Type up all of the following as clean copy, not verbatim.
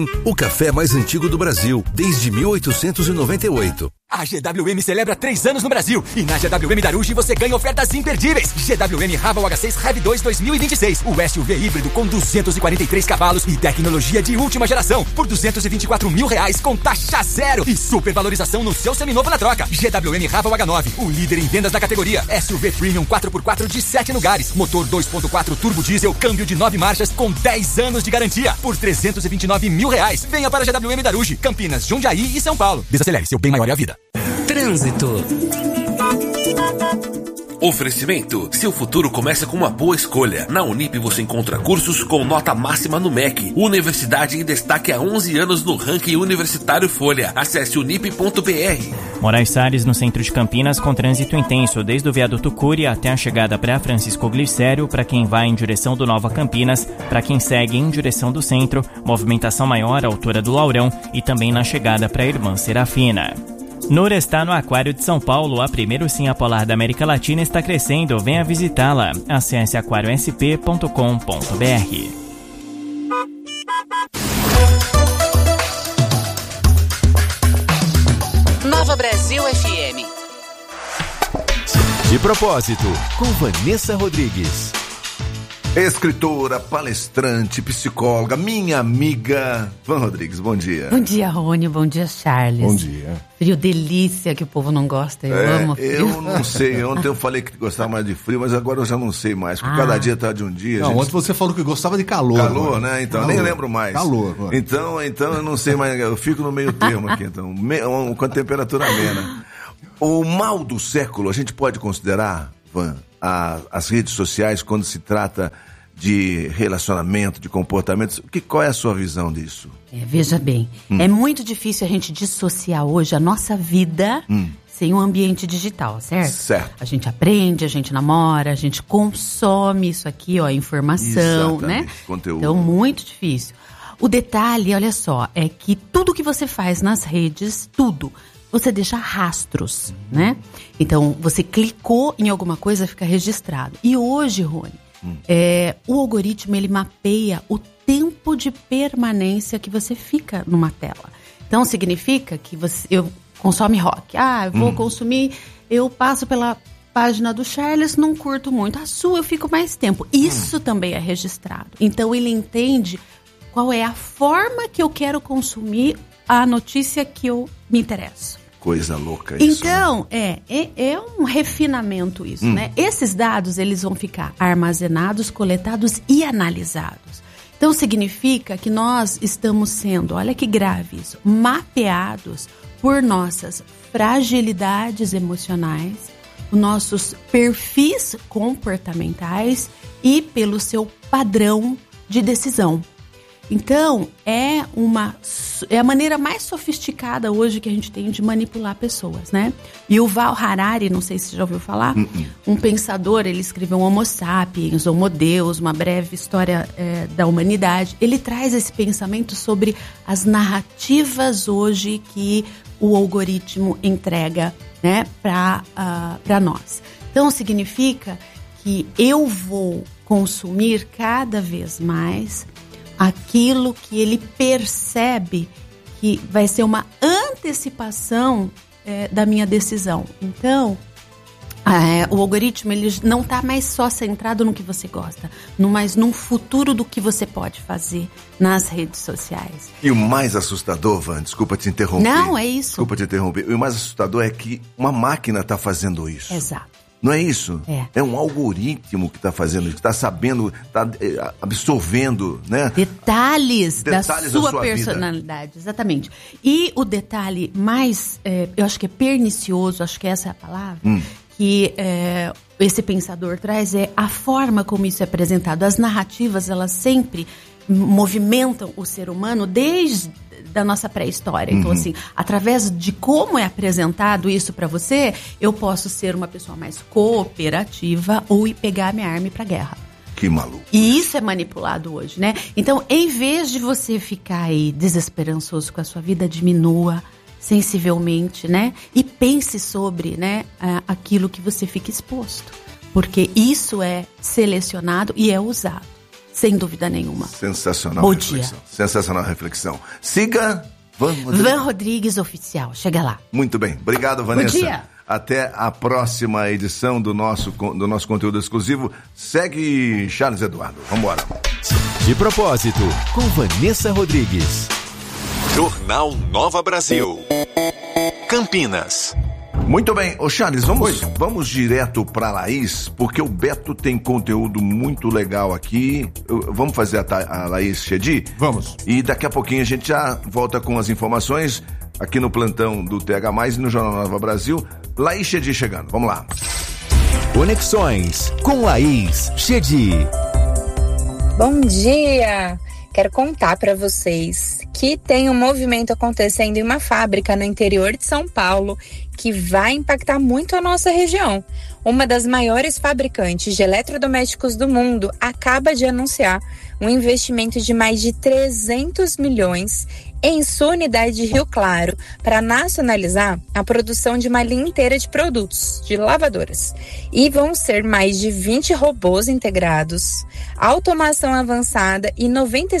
O café mais antigo do Brasil, desde 1898. A GWM celebra 3 anos no Brasil e na GWM Darugi você ganha ofertas imperdíveis. GWM Raval H6 Rev 2 2026, o SUV híbrido com 243 cavalos e tecnologia de última geração por R$224 mil com taxa zero e supervalorização no seu seminovo na troca. GWM Raval H9, o líder em vendas da categoria. SUV Premium 4x4 de 7 lugares, motor 2.4 turbo diesel, câmbio de 9 marchas com 10 anos de garantia por R$329 mil. Venha para a GWM Darugi, Campinas, Jundiaí e São Paulo. Desacelere, seu bem maior é a vida. Trânsito. Oferecimento. Seu futuro começa com uma boa escolha. Na Unip você encontra cursos com nota máxima no MEC. Universidade em destaque há 11 anos no ranking universitário Folha. Acesse unip.br. Moraes Salles, no centro de Campinas, com trânsito intenso, desde o viaduto Cury até a chegada para Francisco Glicério, para quem vai em direção do Nova Campinas, para quem segue em direção do centro, movimentação maior à altura do Laurão e também na chegada para a Irmã Serafina. Nura está no Aquário de São Paulo, a primeira ursinha polar da América Latina está crescendo, venha visitá-la. Acesse aquariosp.com.br. Nova Brasil FM. De propósito, com Vanessa Rodrigues. Escritora, palestrante, psicóloga, minha amiga Van Rodrigues, bom dia. Bom dia, Rony, bom dia, Charles. Bom dia. Frio delícia, que o povo não gosta, eu amo frio. Eu não sei, ontem eu falei que gostava mais de frio, mas agora eu já não sei mais, porque cada dia tá de um dia. Não, ontem você falou que gostava de calor. Calor, né? Então, calor. Nem lembro mais. Calor. Então eu não sei mais, eu fico no meio termo aqui, então, com a temperatura amena. O mal do século, a gente pode considerar, Van, as redes sociais, quando se trata de relacionamento, de comportamentos, qual é a sua visão disso? Veja bem, é muito difícil a gente dissociar hoje a nossa vida sem um ambiente digital, certo? Certo. A gente aprende, a gente namora, a gente consome isso aqui, ó, informação, exatamente, né? Conteúdo. Então, muito difícil. O detalhe, olha só, é que tudo que você faz nas redes, tudo, você deixa rastros, né? Então, você clicou em alguma coisa, fica registrado. E hoje, Rony, o algoritmo, ele mapeia o tempo de permanência que você fica numa tela. Então, significa que eu consome rock. Eu vou consumir, eu passo pela página do Charles, não curto muito. A sua, eu fico mais tempo. Isso também é registrado. Então, ele entende qual é a forma que eu quero consumir a notícia que eu me interesso. Coisa louca isso. Então, é um refinamento isso, né? Esses dados, eles vão ficar armazenados, coletados e analisados. Então, significa que nós estamos sendo, olha que grave isso, mapeados por nossas fragilidades emocionais, nossos perfis comportamentais e pelo seu padrão de decisão. Então, é a maneira mais sofisticada hoje que a gente tem de manipular pessoas, né? E o Yuval Harari, não sei se você já ouviu falar, um pensador, ele escreveu Homo Sapiens, Homo Deus, uma breve história da humanidade. Ele traz esse pensamento sobre as narrativas hoje que o algoritmo entrega, né, para nós. Então, significa que eu vou consumir cada vez mais aquilo que ele percebe que vai ser uma antecipação da minha decisão. Então, o algoritmo, ele não está mais só centrado no que você gosta, mas num futuro do que você pode fazer nas redes sociais. E o mais assustador, Van, desculpa te interromper. Não, é isso. Desculpa te interromper. O mais assustador é que uma máquina está fazendo isso. Exato. Não é isso? É um algoritmo que está fazendo isso, está sabendo, está absorvendo, né? Detalhes da sua personalidade, vida. Exatamente. E o detalhe mais, eu acho que é pernicioso, acho que essa é a palavra, que esse pensador traz, é a forma como isso é apresentado. As narrativas, elas sempre movimentam o ser humano desde da nossa pré-história. Então, assim, através de como é apresentado isso para você, eu posso ser uma pessoa mais cooperativa ou ir pegar minha arma pra guerra. Que maluco. E isso é manipulado hoje, né? Então, em vez de você ficar aí desesperançoso com a sua vida, diminua sensivelmente, né? E pense sobre, né, aquilo que você fica exposto. Porque isso é selecionado e é usado. sem dúvida nenhuma. Sensacional. Bom reflexão. dia. Sensacional reflexão. Siga Van Rodrigues Oficial. Chega lá. Muito bem. Obrigado, Vanessa. Bom dia. Até a próxima edição do nosso conteúdo exclusivo. Segue Charles Eduardo. Vambora. De propósito, com Vanessa Rodrigues. Jornal Nova Brasil. Campinas. Muito bem. Ô Charles, vamos direto para Laís, porque o Beto tem conteúdo muito legal aqui. Vamos fazer a Laís Chedi? Vamos. E daqui a pouquinho a gente já volta com as informações aqui no plantão do TH+, e no Jornal Nova Brasil. Laís Chedi chegando. Vamos lá. Conexões com Laís Chedi. Bom dia! Quero contar para vocês que tem um movimento acontecendo em uma fábrica no interior de São Paulo que vai impactar muito a nossa região. Uma das maiores fabricantes de eletrodomésticos do mundo acaba de anunciar um investimento de mais de 300 milhões em sua unidade de Rio Claro para nacionalizar a produção de uma linha inteira de produtos, de lavadoras. E vão ser mais de 20 robôs integrados, automação avançada e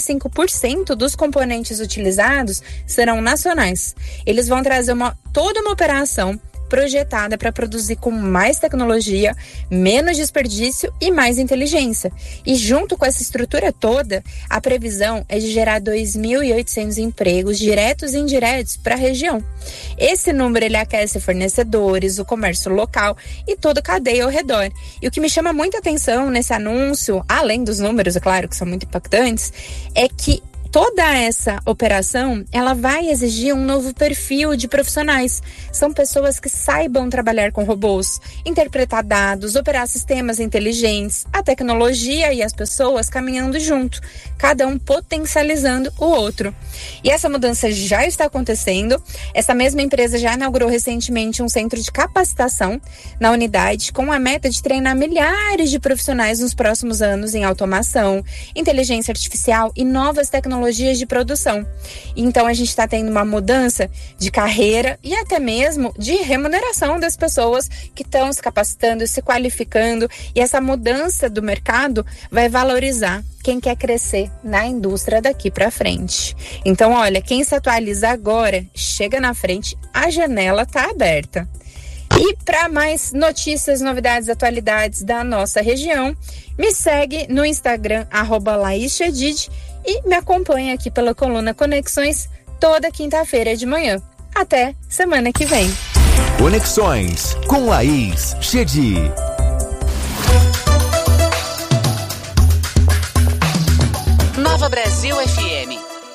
95% dos componentes utilizados serão nacionais. Eles vão trazer toda uma operação projetada para produzir com mais tecnologia, menos desperdício e mais inteligência. E junto com essa estrutura toda, a previsão é de gerar 2.800 empregos diretos e indiretos para a região. Esse número ele aquece fornecedores, o comércio local e toda a cadeia ao redor. E o que me chama muita atenção nesse anúncio, além dos números, é claro, que são muito impactantes, é que toda essa operação, ela vai exigir um novo perfil de profissionais. São pessoas que saibam trabalhar com robôs, interpretar dados, operar sistemas inteligentes, a tecnologia e as pessoas caminhando junto, cada um potencializando o outro. E essa mudança já está acontecendo. Essa mesma empresa já inaugurou recentemente um centro de capacitação na unidade com a meta de treinar milhares de profissionais nos próximos anos em automação, inteligência artificial e novas tecnologias de produção. Então a gente está tendo uma mudança de carreira e até mesmo de remuneração das pessoas que estão se capacitando, se qualificando, e essa mudança do mercado vai valorizar quem quer crescer na indústria daqui para frente. Então, olha, quem se atualiza agora, chega na frente, a janela está aberta. E para mais notícias, novidades, atualidades da nossa região, me segue no Instagram, @LaísChedid, e me acompanha aqui pela coluna Conexões toda quinta-feira de manhã. Até semana que vem. Conexões com Laís Chedi. Nova Brasil FM.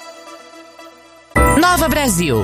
Nova Brasil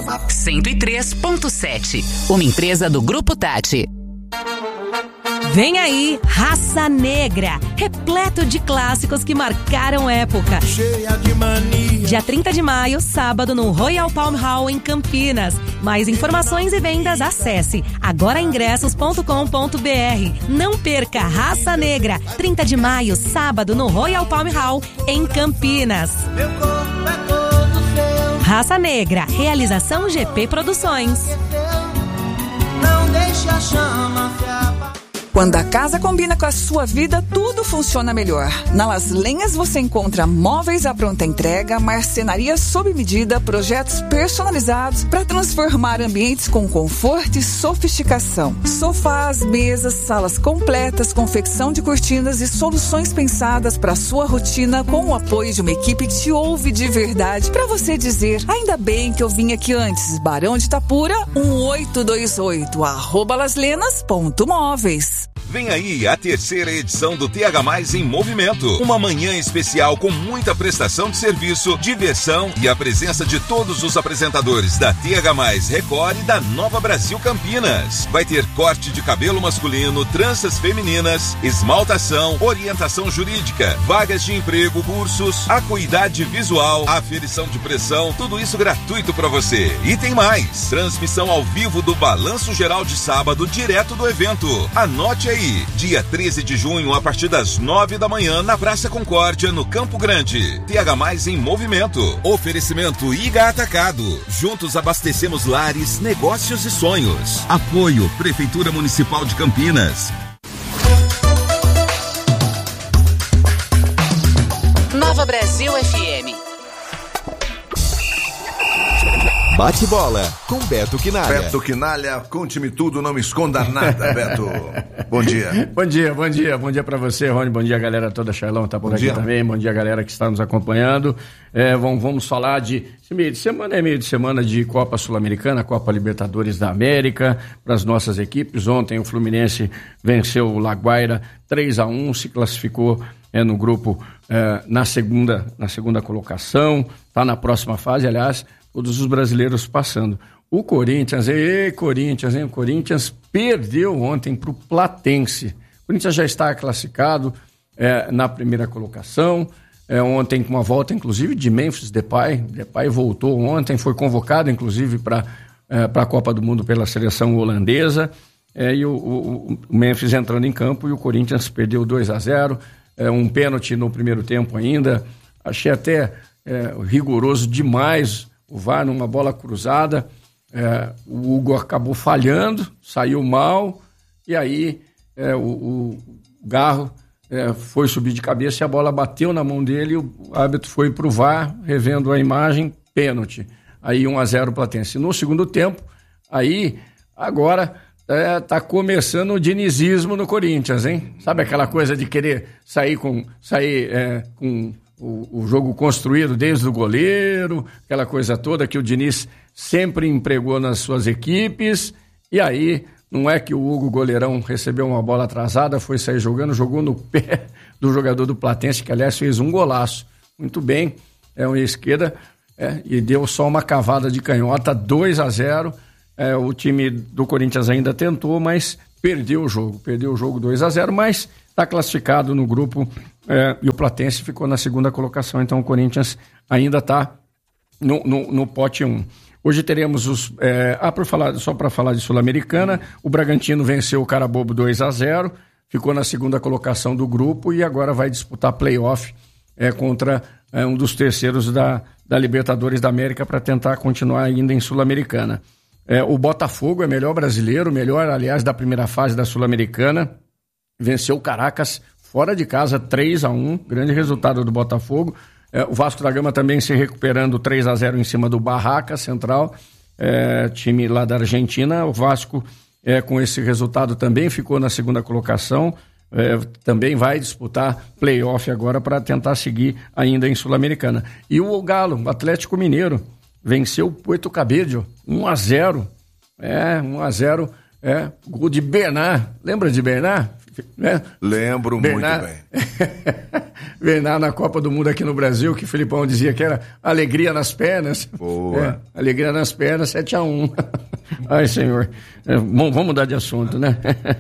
103.7. Uma empresa do Grupo Tati. Vem aí, Raça Negra, repleto de clássicos que marcaram época. Cheia de mania. Dia 30 de maio, sábado, no Royal Palm Hall, em Campinas. Mais informações e vendas, acesse agoraingressos.com.br. Não perca, Raça Negra, 30 de maio, sábado, no Royal Palm Hall, em Campinas. Meu corpo é todo seu. Raça Negra, realização GP Produções. Não deixe a chama se apagar. Quando a casa combina com a sua vida, tudo funciona melhor. Na Las Lenhas você encontra móveis à pronta entrega, marcenaria sob medida, projetos personalizados para transformar ambientes com conforto e sofisticação. Sofás, mesas, salas completas, confecção de cortinas e soluções pensadas para sua rotina com o apoio de uma equipe que te ouve de verdade para você dizer, ainda bem que eu vim aqui antes. Barão de Itapura, 1828, @laslenas.móveis. Vem aí a terceira edição do TH+ em Movimento. Uma manhã especial com muita prestação de serviço, diversão e a presença de todos os apresentadores da TH+ Record e da Nova Brasil Campinas. Vai ter corte de cabelo masculino, tranças femininas, esmaltação, orientação jurídica, vagas de emprego, cursos, acuidade visual, aferição de pressão, tudo isso gratuito para você. E tem mais, transmissão ao vivo do Balanço Geral de sábado, direto do evento. Anote aí. Dia 13 de junho, a partir das 9 da manhã, na Praça Concórdia, no Campo Grande. TH+ em Movimento. Oferecimento IGA Atacado. Juntos abastecemos lares, negócios e sonhos. Apoio Prefeitura Municipal de Campinas. Bate bola com Beto Quinalha. Beto Quinalha, conte-me tudo, não me esconda nada, Beto. Bom dia. Bom dia pra você, Rony, bom dia galera toda, Charlão tá por aqui também, bom dia galera que está nos acompanhando. Vamos falar de meio de semana de Copa Sul-Americana, Copa Libertadores da América, para as nossas equipes. Ontem o Fluminense venceu o La Guaira 3-1, se classificou no grupo na segunda colocação, tá na próxima fase, aliás, todos os brasileiros passando. O Corinthians, o Corinthians perdeu ontem para o Platense. O Corinthians já está classificado na primeira colocação, ontem com uma volta inclusive de Memphis Depay voltou ontem, foi convocado inclusive para a Copa do Mundo pela seleção holandesa, e o Memphis entrando em campo e o Corinthians perdeu 2-0, um pênalti no primeiro tempo ainda, achei até rigoroso demais o VAR numa bola cruzada, o Hugo acabou falhando, saiu mal, e aí o Garro foi subir de cabeça e a bola bateu na mão dele, o árbitro foi pro VAR, revendo a imagem, pênalti. Aí 1-0 Platense. No segundo tempo, aí agora tá começando o dinizismo no Corinthians, hein? Sabe aquela coisa de querer sair com o jogo construído desde o goleiro, aquela coisa toda que o Diniz sempre empregou nas suas equipes, e aí não é que o Hugo goleirão recebeu uma bola atrasada, foi sair jogou no pé do jogador do Platense, que aliás fez um golaço, muito bem, uma esquerda, e deu só uma cavada de canhota, 2-0, o time do Corinthians ainda tentou, mas perdeu o jogo 2-0, mas está classificado no grupo, e o Platense ficou na segunda colocação, então o Corinthians ainda está no pote 1. Hoje teremos só para falar de Sul-Americana, o Bragantino venceu o Carabobo 2-0, ficou na segunda colocação do grupo e agora vai disputar play-off contra um dos terceiros da Libertadores da América para tentar continuar ainda em Sul-Americana. O Botafogo é melhor brasileiro, melhor, aliás, da primeira fase da Sul-Americana, venceu o Caracas fora de casa 3-1, grande resultado do Botafogo. O Vasco da Gama também se recuperando 3-0 em cima do Barraca Central, time lá da Argentina. O Vasco, com esse resultado, também ficou na segunda colocação, também vai disputar play-off agora para tentar seguir ainda em Sul-Americana. E o Galo, o Atlético Mineiro, venceu o Puerto Cabello 1-0, 1-0, gol de Bernard, lembra de Bernard? Lembro Bernard, muito bem. Bernard na Copa do Mundo aqui no Brasil, que o Filipão dizia que era alegria nas pernas. Boa. Alegria nas pernas, 7-1. Ai, senhor. Bom, vamos mudar de assunto, né?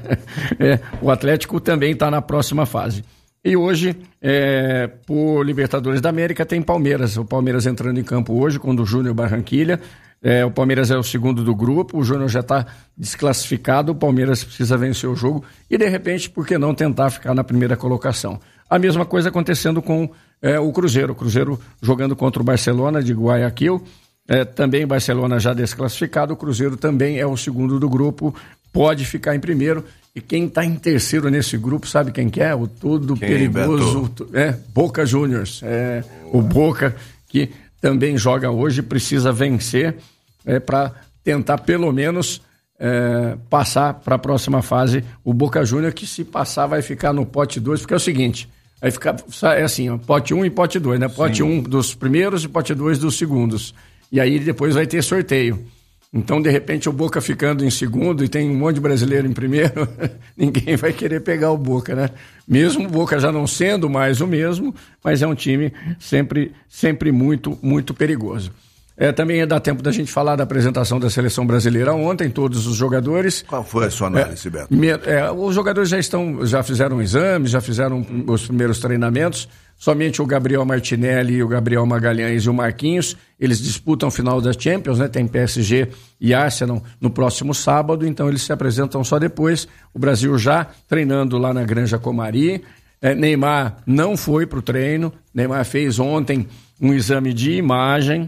O Atlético também está na próxima fase. E hoje, por Libertadores da América, tem Palmeiras. O Palmeiras entrando em campo hoje, com o Júnior Barranquilla. O Palmeiras é o segundo do grupo, o Júnior já está desclassificado, o Palmeiras precisa vencer o jogo e, de repente, por que não tentar ficar na primeira colocação? A mesma coisa acontecendo com o Cruzeiro jogando contra o Barcelona de Guayaquil, também Barcelona já desclassificado, o Cruzeiro também é o segundo do grupo, pode ficar em primeiro, e quem está em terceiro nesse grupo, sabe quem que é? O todo perigoso, Boca Juniors, o Boca que também joga hoje, precisa vencer para tentar pelo menos passar para a próxima fase. O Boca Juniors, que se passar vai ficar no pote 2, porque é o seguinte, vai ficar assim, pote 1 e pote 2, né? Pote 1 dos primeiros e pote 2 dos segundos. E aí depois vai ter sorteio. Então, de repente, o Boca ficando em segundo e tem um monte de brasileiro em primeiro, ninguém vai querer pegar o Boca, né? Mesmo o Boca já não sendo mais o mesmo, mas é um time sempre muito, muito perigoso. Também dá tempo da gente falar da apresentação da seleção brasileira ontem, todos os jogadores. Qual foi a sua análise, Beto? Os jogadores já fizeram exames, já fizeram os primeiros treinamentos. Somente o Gabriel Martinelli, o Gabriel Magalhães e o Marquinhos, eles disputam o final da Champions, né? Tem PSG e Arsenal no próximo sábado, então eles se apresentam só depois. O Brasil já treinando lá na Granja Comari. Neymar não foi para o treino. Neymar fez ontem um exame de imagem,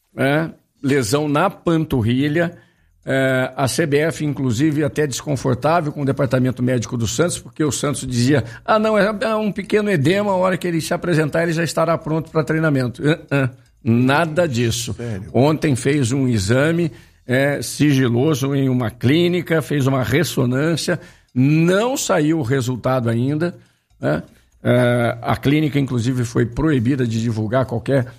lesão na panturrilha. A CBF, inclusive, até desconfortável com o departamento médico do Santos, porque o Santos dizia, não, é um pequeno edema, a hora que ele se apresentar ele já estará pronto para treinamento. Nada disso. Sério? Ontem fez um exame sigiloso em uma clínica, fez uma ressonância, não saiu o resultado ainda, né? A clínica, inclusive, foi proibida de divulgar qualquer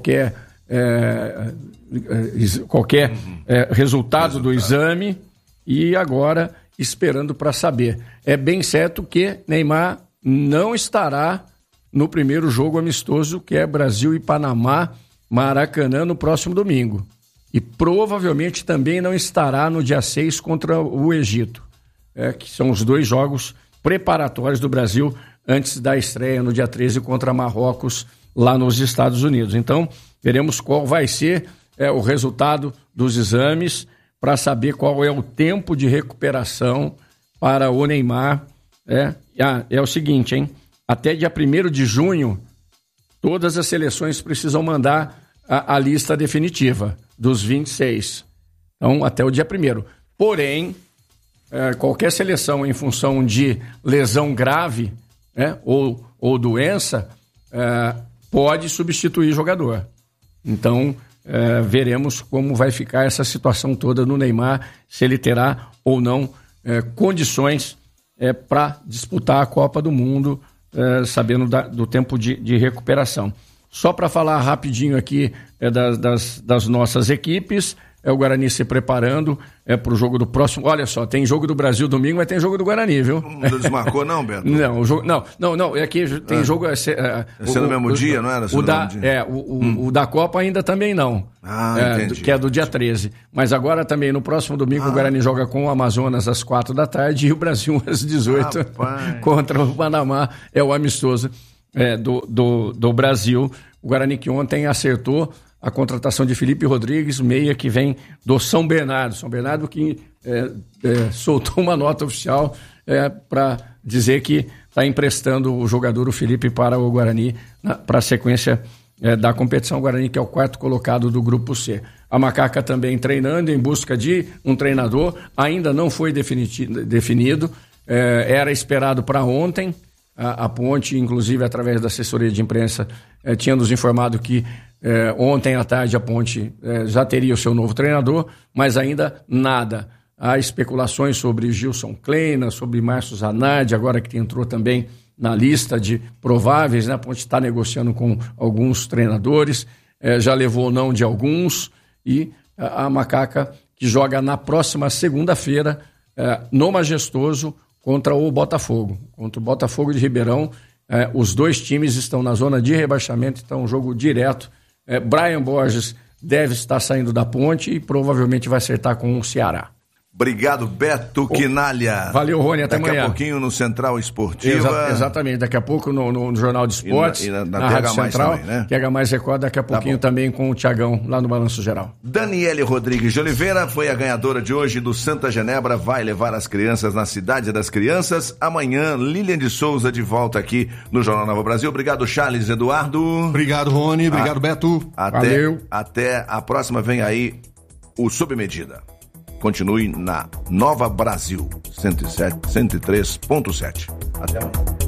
resultado do exame, e agora esperando para saber. É bem certo que Neymar não estará no primeiro jogo amistoso, que é Brasil e Panamá, Maracanã, no próximo domingo. E provavelmente também não estará no dia 6 contra o Egito, que são os 2 jogos preparatórios do Brasil antes da estreia no dia 13 contra Marrocos, lá nos Estados Unidos. Então, veremos qual vai ser o resultado dos exames para saber qual é o tempo de recuperação para o Neymar. É o seguinte, hein? Até dia 1º de junho, todas as seleções precisam mandar a lista definitiva dos 26. Então, até o dia 1º. Porém, qualquer seleção em função de lesão grave, ou doença, pode substituir jogador. Então, veremos como vai ficar essa situação toda no Neymar, se ele terá ou não condições para disputar a Copa do Mundo, sabendo do tempo de recuperação. Só para falar rapidinho aqui das nossas equipes, o Guarani se preparando para o jogo do próximo. Olha só, tem jogo do Brasil domingo, mas tem jogo do Guarani, viu? Não desmarcou não, Beto? Não, o jogo, não, é que tem jogo... Esse é no mesmo dia, não era? O da Copa ainda também não. Entendi. Que é do dia 13. Mas agora também, no próximo domingo, o Guarani joga com o Amazonas às 4 da tarde e o Brasil às 18 contra o Panamá. É o amistoso do Brasil. O Guarani que ontem acertou a contratação de Felipe Rodrigues, meia que vem do São Bernardo. São Bernardo que soltou uma nota oficial para dizer que está emprestando o jogador, o Felipe, para o Guarani, para a sequência da competição. O Guarani, que é o 4º colocado do Grupo C. A Macaca também treinando em busca de um treinador, ainda não foi definido, era esperado para ontem. A Ponte, inclusive, através da assessoria de imprensa, tinha nos informado que ontem à tarde a Ponte já teria o seu novo treinador, mas ainda nada. Há especulações sobre Gilson Kleina, sobre Márcio Zanardi, agora que entrou também na lista de prováveis, né? A Ponte está negociando com alguns treinadores, já levou o não de alguns, e a Macaca que joga na próxima segunda-feira no Majestoso contra o Botafogo. Contra o Botafogo de Ribeirão. Os 2 times estão na zona de rebaixamento, então um jogo direto. Brian Borges deve estar saindo da Ponte e provavelmente vai acertar com o Ceará. Obrigado, Beto Quinalha. Valeu, Rony, até amanhã. Daqui a pouquinho no Central Esportiva. Exatamente, daqui a pouco no Jornal de Esportes, e na Rádio TH Central, também, né? TH Mais Record, daqui a pouquinho também com o Tiagão, lá no Balanço Geral. Daniele Rodrigues de Oliveira foi a ganhadora de hoje do Santa Genebra, vai levar as crianças na Cidade das Crianças. Amanhã, Lilian de Souza de volta aqui no Jornal Nova Brasil. Obrigado, Charles Eduardo. Obrigado, Rony. Obrigado, Beto. Valeu. Até a próxima, vem aí o Sob Medida. Continue na Nova Brasil 103.7. Até amanhã.